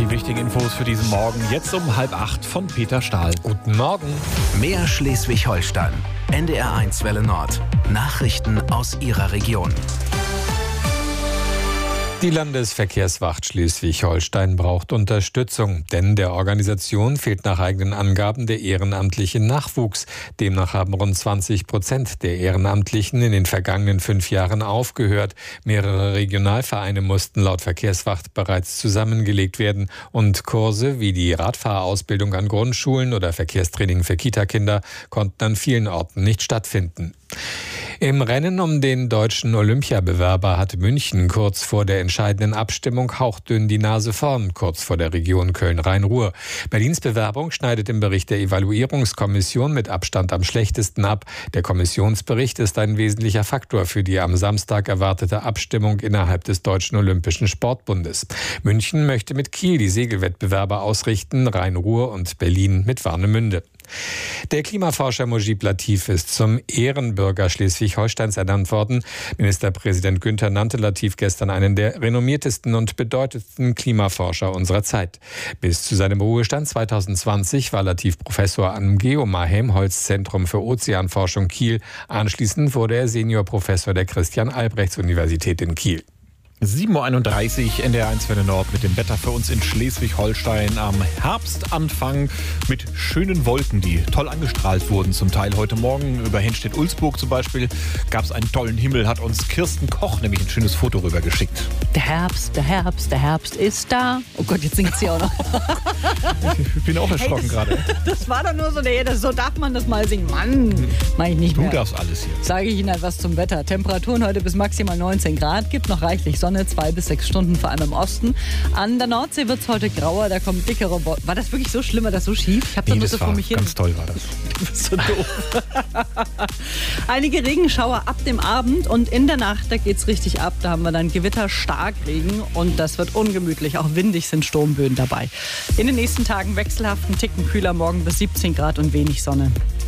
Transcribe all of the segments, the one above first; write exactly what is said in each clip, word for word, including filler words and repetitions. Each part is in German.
Die wichtigen Infos für diesen Morgen jetzt um halb acht von Peter Stahl. Guten Morgen. Mehr Schleswig-Holstein. N D R eins Welle Nord. Nachrichten aus Ihrer Region. Die Landesverkehrswacht Schleswig-Holstein braucht Unterstützung, denn der Organisation fehlt nach eigenen Angaben der ehrenamtliche Nachwuchs. Demnach haben rund zwanzig Prozent der Ehrenamtlichen in den vergangenen fünf Jahren aufgehört. Mehrere Regionalvereine mussten laut Verkehrswacht bereits zusammengelegt werden und Kurse wie die Radfahrerausbildung an Grundschulen oder Verkehrstraining für Kitakinder konnten an vielen Orten nicht stattfinden. Im Rennen um den deutschen Olympiabewerber hat München kurz vor der entscheidenden Abstimmung hauchdünn die Nase vorn, kurz vor der Region Köln-Rhein-Ruhr. Berlins Bewerbung schneidet im Bericht der Evaluierungskommission mit Abstand am schlechtesten ab. Der Kommissionsbericht ist ein wesentlicher Faktor für die am Samstag erwartete Abstimmung innerhalb des Deutschen Olympischen Sportbundes. München möchte mit Kiel die Segelwettbewerbe ausrichten, Rhein-Ruhr und Berlin mit Warnemünde. Der Klimaforscher Mujib Latif ist zum Ehrenbürger Schleswig-Holsteins ernannt worden. Ministerpräsident Günther nannte Latif gestern einen der renommiertesten und bedeutendsten Klimaforscher unserer Zeit. Bis zu seinem Ruhestand zweitausendzwanzig war Latif Professor am Geomar-Helmholtz-Zentrum für Ozeanforschung Kiel. Anschließend wurde er Seniorprofessor der Christian-Albrechts-Universität in Kiel. sieben Uhr einunddreißig, N D R eins Welle Nord mit dem Wetter für uns in Schleswig-Holstein am Herbstanfang mit schönen Wolken, die toll angestrahlt wurden. Zum Teil heute Morgen über Henstedt-Ulzburg zum Beispiel gab es einen tollen Himmel, hat uns Kirsten Koch nämlich ein schönes Foto rübergeschickt. Der Herbst, der Herbst, der Herbst ist da. Oh Gott, jetzt singt sie auch noch. Ich bin auch erschrocken hey, das, gerade. Das war doch nur so, nee, das, so darf man das mal singen. Mann, mach ich nicht du mehr. Du darfst alles hier. Sage ich Ihnen etwas zum Wetter. Temperaturen heute bis maximal neunzehn Grad, gibt noch reichlich Sonne. Zwei bis sechs Stunden, vor allem im Osten. An der Nordsee wird es heute grauer, da kommen dickere Wolken. War das wirklich so schlimm, war das so schief? Ich habe nee, da nur das so war vor mich hin. Ganz toll war das. Du bist so doof. Einige Regenschauer ab dem Abend und in der Nacht, da geht es richtig ab. Da haben wir dann Gewitter, Starkregen und das wird ungemütlich. Auch windig sind Sturmböen dabei. In den nächsten Tagen wechselhaft ein Ticken kühler, morgen bis siebzehn Grad und wenig Sonne.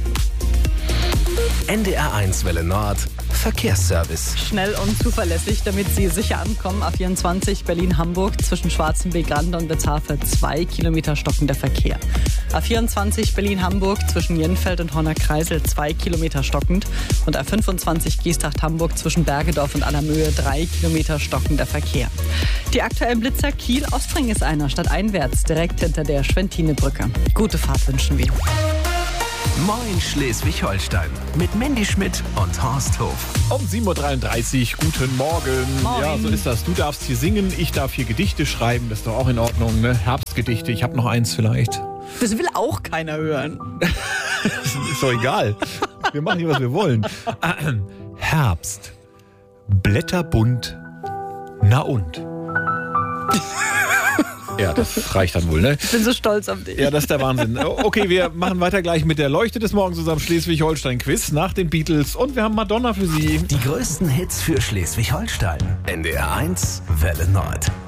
N D R eins Welle Nord. Verkehrsservice. Schnell und zuverlässig, damit Sie sicher ankommen. A vierundzwanzig Berlin-Hamburg zwischen Schwarzenbeek-Rande und Wetzhafer zwei Kilometer stockender Verkehr. A vierundzwanzig Berlin-Hamburg zwischen Jenfeld und Horner-Kreisel zwei Kilometer stockend. Und A fünfundzwanzig Geesthacht-Hamburg zwischen Bergedorf und Allermöhe drei Kilometer stockender Verkehr. Die aktuellen Blitzer Kiel-Ostring ist einer, stadteinwärts, direkt hinter der Schwentine-Brücke. Gute Fahrt wünschen wir. Moin Schleswig-Holstein mit Mandy Schmidt und Horst Hof. Um sieben Uhr dreiunddreißig, guten Morgen. Moin. Ja, so ist das. Du darfst hier singen, ich darf hier Gedichte schreiben. Das ist doch auch in Ordnung, ne? Herbstgedichte, ich habe noch eins vielleicht. Das will auch keiner hören. Ist doch egal. Wir machen hier, was wir wollen. Herbst. Blätterbunt. Na und? Ja, das reicht dann wohl, ne? Ich bin so stolz auf dich. Ja, das ist der Wahnsinn. Okay, wir machen weiter gleich mit der Leuchte des Morgens zusammen Schleswig-Holstein-Quiz nach den Beatles. Und wir haben Madonna für Sie. Die größten Hits für Schleswig-Holstein. N D R eins Welle Nord.